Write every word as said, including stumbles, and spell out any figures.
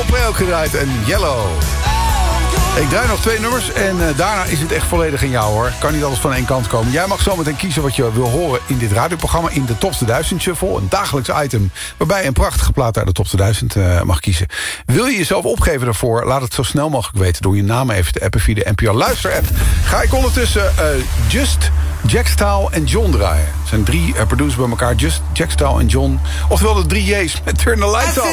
Coldplay ook gedraaid en Yellow. Ik draai nog twee nummers en uh, daarna is het echt volledig aan jou, hoor. Kan niet alles van één kant komen. Jij mag zo meteen kiezen wat je wil horen in dit radioprogramma... in de Top duizend Shuffle, een dagelijks item... waarbij je een prachtige plaat uit de Top duizend uh, mag kiezen. Wil je jezelf opgeven daarvoor? Laat het zo snel mogelijk weten door je naam even te appen via de N P O Luister-app. Ga ik ondertussen uh, Just, Jack Staal en John draaien. Het zijn drie uh, producers bij elkaar. Just, Jack Staal en John. Oftewel de drie J's met Turn the Lights Off.